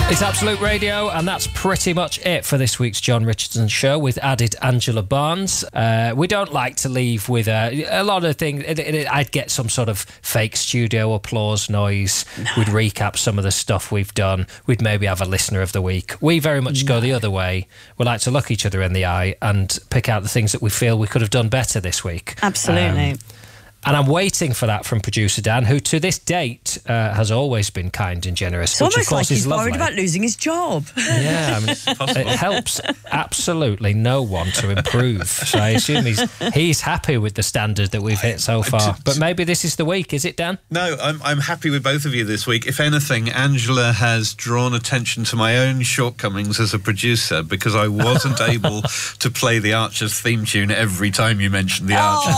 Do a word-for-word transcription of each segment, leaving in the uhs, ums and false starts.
It's Absolute Radio, and that's pretty much it for this week's John Richardson Show with added Angela Barnes. Uh, we don't like to leave with a, a lot of things. It, it, I'd get some sort of fake studio applause noise. No. We'd recap some of the stuff we've done. We'd maybe have a listener of the week. We very much no. go the other way. We like to look each other in the eye and pick out the things that we feel we could have done better this week. Absolutely. Um, And I'm waiting for that from producer Dan, who to this date uh, has always been kind and generous. It's which almost of course like he's is lovely. worried about losing his job. Yeah, I mean, it helps absolutely no one to improve. So I assume he's he's happy with the standard that we've hit so far. But maybe this is the week, is it, Dan? No, I'm I'm happy with both of you this week. If anything, Angela has drawn attention to my own shortcomings as a producer because I wasn't able to play the Archers theme tune every time you mentioned the Archers.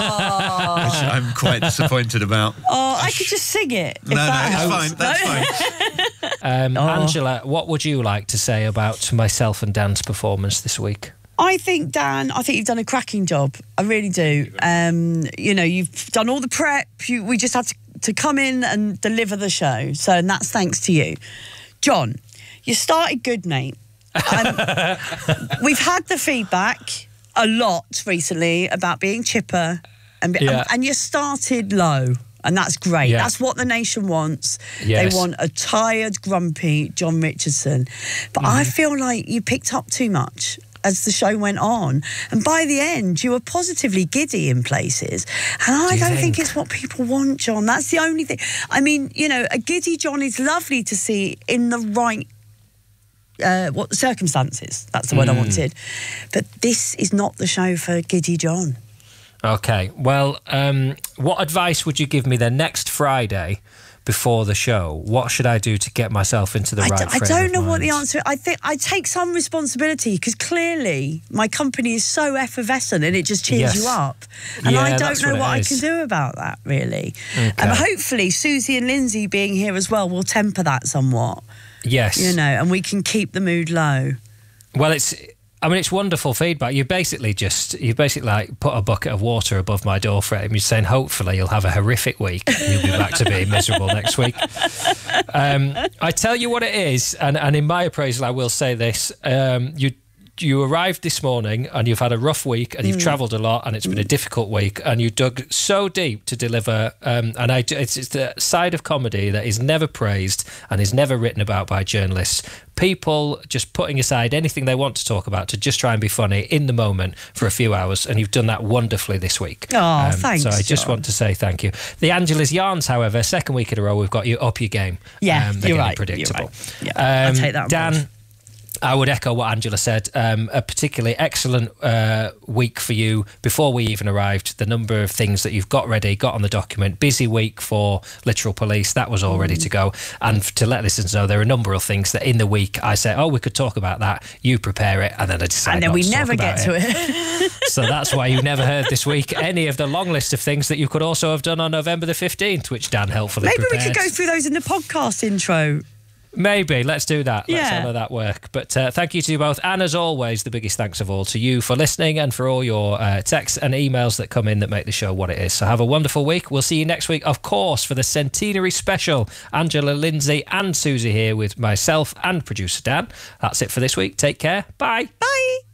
Oh. I'm quite disappointed about. Oh, I could just sing it. No, no, it's helps. fine. That's fine. Um, Oh. Angela, what would you like to say about myself and Dan's performance this week? I think, Dan, I think you've done a cracking job. I really do. Um, you know, you've done all the prep. You, we just had to, to come in and deliver the show. So, and that's thanks to you. John, you started good, mate. Um, we've had the feedback a lot recently about being chipper. And, Yeah. and, and you started low, and that's great. Yeah. That's what the nation wants. Yes. They want a tired, grumpy John Richardson. But Mm-hmm. I feel like you picked up too much as the show went on. And by the end, you were positively giddy in places. And I Do you don't think? think? it's what people want, John. That's the only thing. I mean, you know, a giddy John is lovely to see in the right Uh, what circumstances. That's the word Mm. I wanted. But this is not the show for giddy John. Okay, well, um, what advice would you give me then next Friday before the show? What should I do to get myself into the I, right d- I frame don't of know what mind? the answer is. I think I take some responsibility because clearly my company is so effervescent and it just cheers Yes. you up. And Yeah, I don't that's know what what, it I is. can do about that, really. Okay. And hopefully Susie and Lindsay being here as well will temper that somewhat, Yes. you know, and we can keep the mood low. Well, it's... I mean, it's wonderful feedback. You basically just, you basically like put a bucket of water above my door frame. You're saying, hopefully you'll have a horrific week and you'll be back to being miserable next week. Um, I tell you what it is, and, and in my appraisal, I will say this. Um, you you arrived this morning and you've had a rough week and you've mm. travelled a lot and it's been a difficult week and you dug so deep to deliver. Um, and I, it's, it's the side of comedy that is never praised and is never written about by journalists. People just putting aside anything they want to talk about to just try and be funny in the moment for a few hours, and you've done that wonderfully this week. Oh, um, thanks, So I just John. want to say thank you. The Angela's Yarns, however, second week in a row, we've got you up your game. Yeah, um, they're you're getting right. predictable. You're right. Yeah, I'll take that on Dan, board. I would echo what Angela said. Um, a particularly excellent uh, week for you before we even arrived. The number of things that you've got ready, got on the document. Busy week for Literal Police. That was all mm. ready to go. And to let listeners know, there are a number of things that in the week I say, oh, we could talk about that. You prepare it, and then I decide And then not we to never talk get about to it. it. So that's why you never heard this week any of the long list of things that you could also have done on November the fifteenth, which Dan helpfully Maybe prepared. we could go through those in the podcast intro. Maybe. Let's do that. Let's Yeah. honour that work. But uh, thank you to you both. And as always, the biggest thanks of all to you for listening and for all your uh, texts and emails that come in that make the show what it is. So have a wonderful week. We'll see you next week, of course, for the centenary special. Angela, Lindsay and Susie here with myself and producer Dan. That's it for this week. Take care. Bye. Bye.